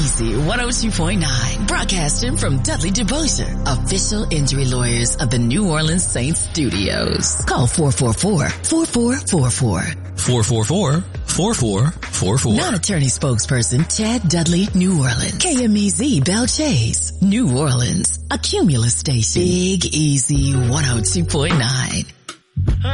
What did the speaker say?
Easy 102.9, broadcasting from Dudley DeBosier, official injury lawyers of the New Orleans Saints studios. Call 444-4444. 444-4444. Non-attorney spokesperson Chad Dudley, New Orleans. KMEZ Belle Chase, New Orleans. A Cumulus station. Big Easy 102.9.